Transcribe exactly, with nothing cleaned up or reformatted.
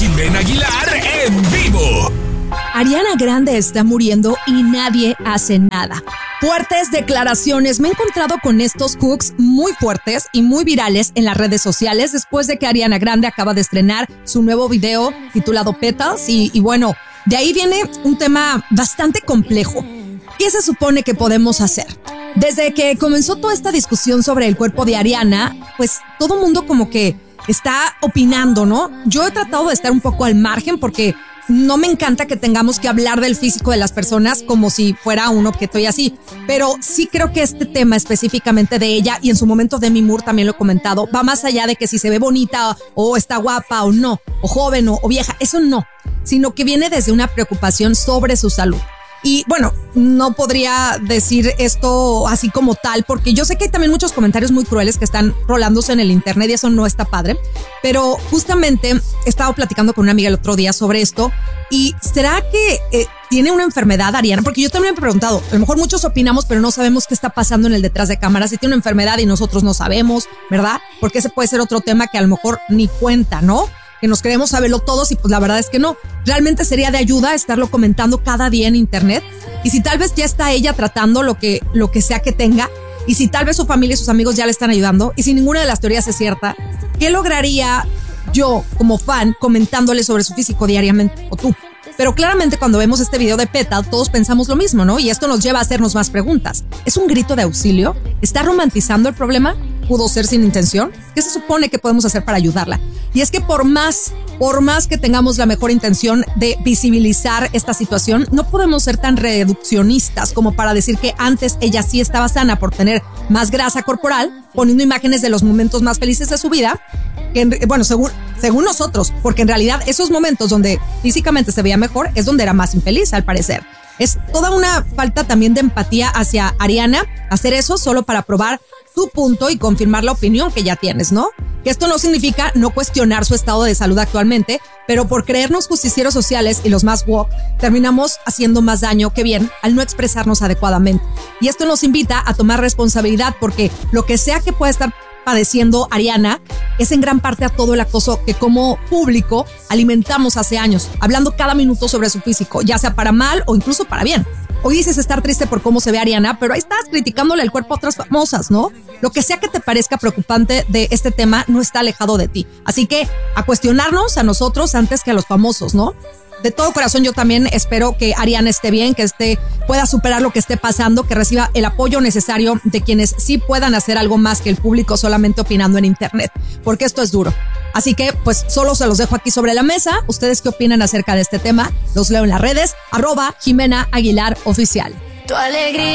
Jimena Aguilar en vivo. Ariana Grande está muriendo y nadie hace nada. Fuertes declaraciones. Me he encontrado con estos hooks muy fuertes y muy virales en las redes sociales después de que Ariana Grande acaba de estrenar su nuevo video titulado Petals y, y bueno, de ahí viene un tema bastante complejo. ¿Qué se supone que podemos hacer? Desde que comenzó toda esta discusión sobre el cuerpo de Ariana, pues todo mundo como que está opinando, ¿no? Yo he tratado de estar un poco al margen porque no me encanta que tengamos que hablar del físico de las personas como si fuera un objeto y así, pero sí creo que este tema específicamente de ella, y en su momento Demi Moore también lo he comentado, va más allá de que si se ve bonita o está guapa o no, o joven o, o vieja, eso no, sino que viene desde una preocupación sobre su salud. Y bueno, no podría decir esto así como tal, porque yo sé que hay también muchos comentarios muy crueles que están rolándose en el internet y eso no está padre. Pero justamente he estado platicando con una amiga el otro día sobre esto. ¿Y será que eh, tiene una enfermedad, Ariana? Porque yo también me he preguntado, a lo mejor muchos opinamos, pero no sabemos qué está pasando en el detrás de cámaras. Si tiene una enfermedad y nosotros no sabemos, ¿verdad? Porque ese puede ser otro tema que a lo mejor ni cuenta, ¿no? Que nos queremos saberlo todos y pues la verdad es que no. Realmente sería de ayuda estarlo comentando cada día en internet. Y si tal vez ya está ella tratando lo que, lo que sea que tenga, y si tal vez su familia y sus amigos ya le están ayudando, y si ninguna de las teorías es cierta, ¿qué lograría yo como fan comentándole sobre su físico diariamente? O tú. Pero claramente cuando vemos este video de Petal, todos pensamos lo mismo, ¿no? Y esto nos lleva a hacernos más preguntas. ¿Es un grito de auxilio? ¿Está romantizando el problema? ¿Pudo ser sin intención? ¿Qué se supone que podemos hacer para ayudarla? Y es que por más, por más que tengamos la mejor intención de visibilizar esta situación, no podemos ser tan reduccionistas como para decir que antes ella sí estaba sana por tener más grasa corporal, poniendo imágenes de los momentos más felices de su vida, que, bueno, según, según nosotros, porque en realidad esos momentos donde físicamente se veía mejor es donde era más infeliz, al parecer. Es toda una falta también de empatía hacia Ariana, hacer eso solo para probar tu punto y confirmar la opinión que ya tienes, ¿no? Que esto no significa no cuestionar su estado de salud actualmente, pero por creernos justicieros sociales y los más woke, terminamos haciendo más daño que bien al no expresarnos adecuadamente. Y esto nos invita a tomar responsabilidad porque lo que sea que pueda estar padeciendo Ariana es en gran parte a todo el acoso que como público alimentamos hace años, hablando cada minuto sobre su físico, ya sea para mal o incluso para bien. Hoy dices estar triste por cómo se ve Ariana, pero ahí estás criticándole el cuerpo a otras famosas, ¿no? Lo que sea que te parezca preocupante de este tema no está alejado de ti. Así que a cuestionarnos a nosotros antes que a los famosos, ¿no? De todo corazón yo también espero que Ariana esté bien, que esté, pueda superar lo que esté pasando, que reciba el apoyo necesario de quienes sí puedan hacer algo más que el público solamente opinando en internet, porque esto es duro. Así que pues solo se los dejo aquí sobre la mesa. ¿Ustedes qué opinan acerca de este tema? Los leo en las redes, arroba Jimena Aguilar Oficial. Tu alegría.